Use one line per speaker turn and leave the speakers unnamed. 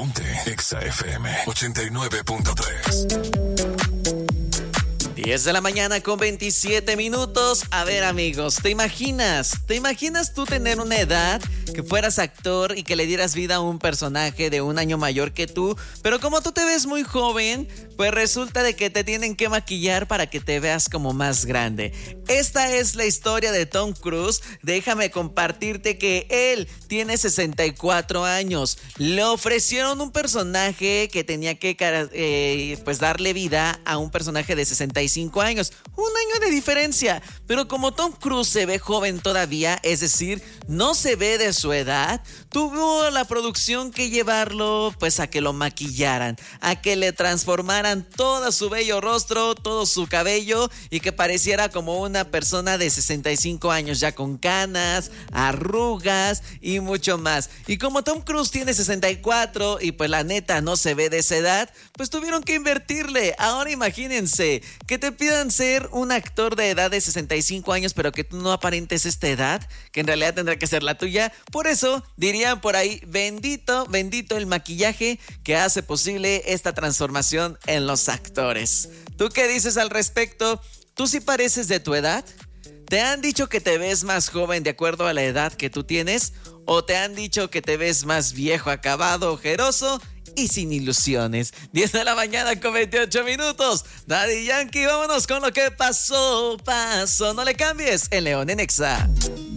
Ponte Exa FM 89.3.
10 de la mañana con 27 minutos. A ver, amigos, ¿te imaginas tú tener una edad que fueras actor y que le dieras vida a un personaje de un año mayor que tú? Pero como tú te ves muy joven, pues resulta de que te tienen que maquillar para que te veas como más grande. Esta es la historia de Tom Cruise. Déjame compartirte que él tiene 64 años. Le ofrecieron un personaje que tenía que pues darle vida a un personaje de 65 años. Un año de diferencia. Pero como Tom Cruise se ve joven todavía, es decir, no se ve de su edad, tuvo la producción que llevarlo pues a que lo maquillaran, a que le transformaran todo su bello rostro, todo su cabello y que pareciera como una persona de 65 años ya con canas, arrugas y mucho más. Y como Tom Cruise tiene 64 y pues la neta no se ve de esa edad, pues tuvieron que invertirle. Ahora imagínense que te pidan ser un actor de edad de 65 años pero que tú no aparentes esta edad, que en realidad tendrá que ser la tuya. Por eso dirían por ahí, bendito el maquillaje que hace posible esta transformación en los actores. ¿Tú qué dices al respecto? ¿Tú sí pareces de tu edad? ¿Te han dicho que te ves más joven de acuerdo a la edad que tú tienes? ¿O te han dicho que te ves más viejo, acabado, ojeroso y sin ilusiones? 10 de la mañana con 28 minutos. Daddy Yankee, vámonos con lo que pasó. No le cambies, en León en Exa.